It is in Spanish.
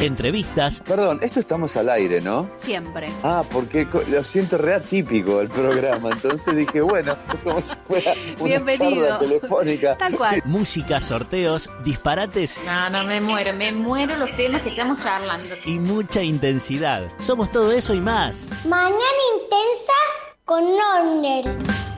entrevistas. Perdón, esto estamos al aire, ¿no? Siempre. Porque lo siento re atípico el programa, entonces dije, bueno, es como si fuera una Bienvenido. charla telefónica. Tal cual. Música, sorteos, disparates No, me muero los temas que estamos charlando. y mucha intensidad. Somos todo eso y más. Mañana intensa con Onder.